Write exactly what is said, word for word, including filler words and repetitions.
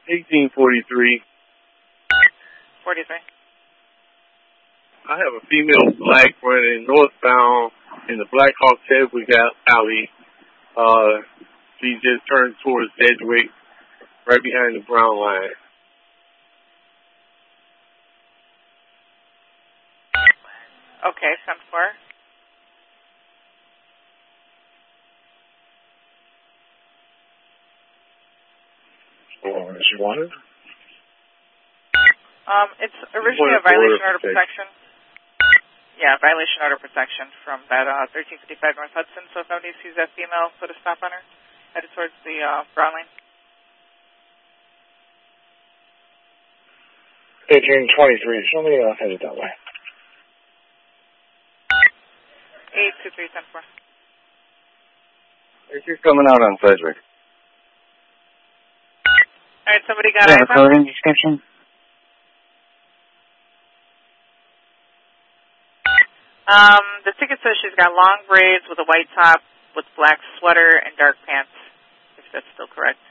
eighteen forty-three. forty-three. I have a female black running northbound in the Black Hawk Sedgwick Alley. Uh, she just turned towards Sedgwick, right behind the brown line. Okay, ten four. Oh, is she wanted? Um, it's originally a violation order protection. Yeah, violation order protection from that uh, thirteen fifty-five North Hudson. So if nobody sees that female, put a stop on her, headed towards the uh, brown lane. eighteen twenty-three. Show me uh, headed that way. eight two three ten four. She's coming out on Sedgwick. All right, somebody got yeah, eyes on? clothing description. Um, the ticket says she's got long braids with a white top with black sweater and dark pants, if that's still correct.